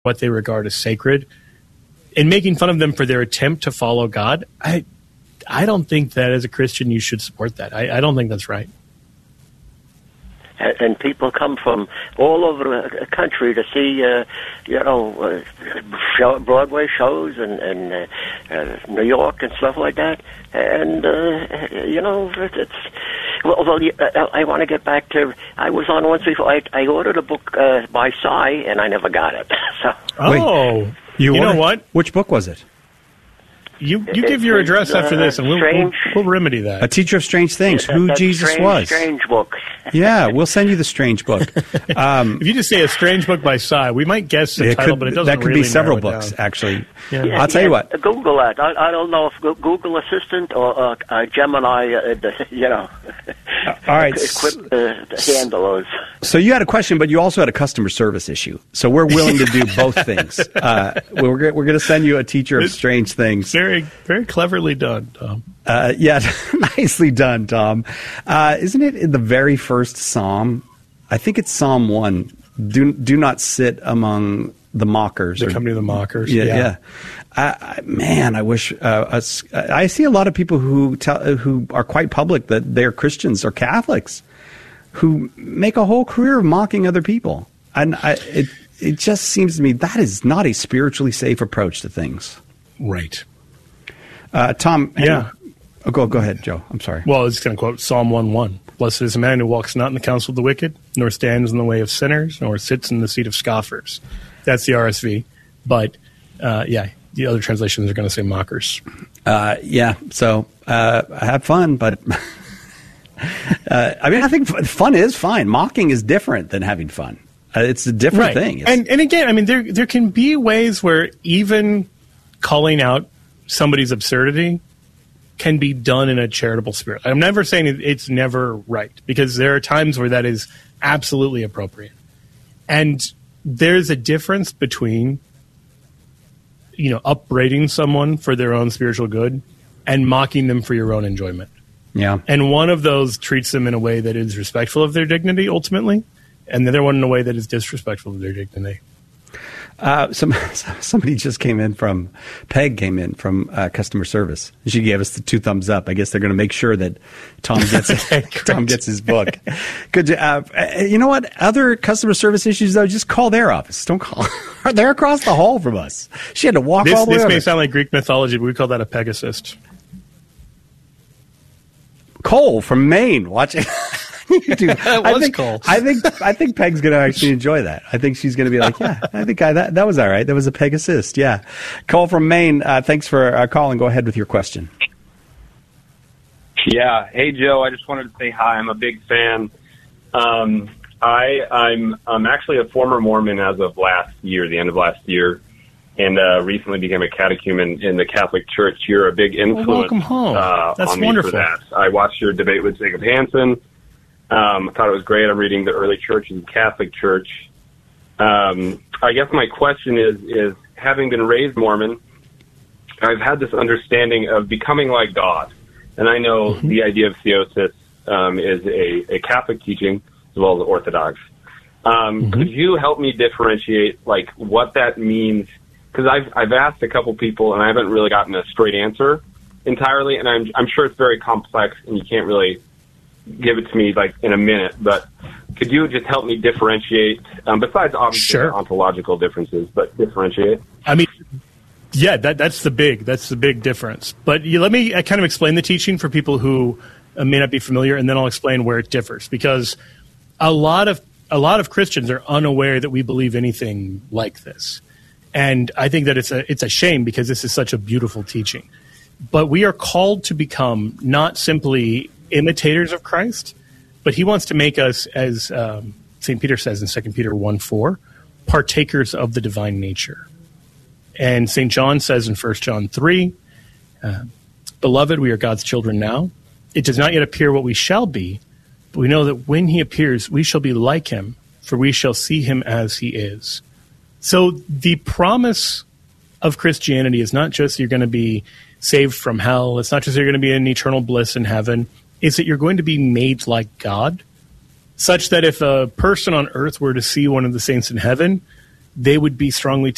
what they regard as sacred, and making fun of them for their attempt to follow God, I don't think that as a Christian you should support that. I don't think that's right. And people come from all over the country to see, Broadway shows and New York and stuff like that. And, it's... Well, I want to get back to... I was on once before. I ordered a book by Psy, and I never got it. So. Oh, you know what? Which book was it? You give your address after this, and we'll remedy that. A Teacher of Strange Things, who Jesus was. Strange book. Yeah, we'll send you the Strange book. If you just say a strange book by Psy, we might guess the title, but it doesn't. That could really be several narrow it books, down. actually. Yeah. Yeah, I'll tell you what. Google that. I don't know if Google Assistant or Gemini, all right. equipped to handle those. So you had a question, but you also had a customer service issue. So we're willing to do both things. We're going to send you a Teacher of Strange Things. Very, very cleverly done, Tom. Nicely done, Tom. Isn't it in the very first Psalm? I think it's Psalm 1. Do not sit among the mockers. The company of the mockers. Yeah. Man, I wish I see a lot of people who are quite public that they're Christians or Catholics who make a whole career of mocking other people. And it just seems to me that is not a spiritually safe approach to things. Right. Tom. Yeah. Go ahead, Joe. I'm sorry. Well, I was going to quote Psalm 1:1. Blessed is the man who walks not in the counsel of the wicked, nor stands in the way of sinners, nor sits in the seat of scoffers. That's the RSV. But, the other translations are going to say mockers. So have fun, but I think fun is fine. Mocking is different than having fun. It's a different thing. And again, there can be ways where even calling out somebody's absurdity can be done in a charitable spirit. I'm never saying it's never right, because there are times where that is absolutely appropriate. And there's a difference between, upbraiding someone for their own spiritual good and mocking them for your own enjoyment. Yeah. And one of those treats them in a way that is respectful of their dignity, ultimately, and the other one in a way that is disrespectful of their dignity. Somebody just Peg came in from customer service. She gave us the 2 thumbs up. I guess they're going to make sure that Tom gets his book. Good. You know what? Other customer service issues, though, just call their office. Don't call. They're across the hall from us. She had to walk all the way over. This may sound like Greek mythology, but we call that a Pegasus. Cole from Maine watching. Cole. I think Peg's going to actually enjoy that. I think she's going to be like, yeah, I think that was all right. That was a Peg assist. Yeah. Cole from Maine, thanks for calling. Go ahead with your question. Yeah. Hey, Joe, I just wanted to say hi. I'm a big fan. I'm actually a former Mormon as of the end of last year, and recently became a catechumen in the Catholic Church. You're a big influence welcome home. That's on me wonderful. for that. I watched your debate with Jacob Hansen. I thought it was great. I'm reading the early church and the Catholic Church. I guess my question is having been raised Mormon, I've had this understanding of becoming like God. And I know the idea of theosis is a Catholic teaching as well as Orthodox. Could you help me differentiate what that means? Because I've asked a couple people and I haven't really gotten a straight answer entirely, and I'm sure it's very complex and you can't really give it to me in a minute, but could you just help me differentiate, besides obviously the ontological differences, but differentiate? I mean, yeah, that's the big difference. But let me kind of explain the teaching for people who may not be familiar, and then I'll explain where it differs, because a lot of Christians are unaware that we believe anything like this. And I think that it's a shame, because this is such a beautiful teaching. But we are called to become not simply imitators of Christ, but he wants to make us, as St. Peter says in 2 Peter 1:4, partakers of the divine nature. And St. John says in 1 John 3, Beloved, we are God's children now. It does not yet appear what we shall be, but we know that when he appears, we shall be like him, for we shall see him as he is. So the promise of Christianity is not just you're going to be saved from hell. It's not just you're going to be in eternal bliss in heaven. It's that you're going to be made like God, such that if a person on earth were to see one of the saints in heaven, they would be strongly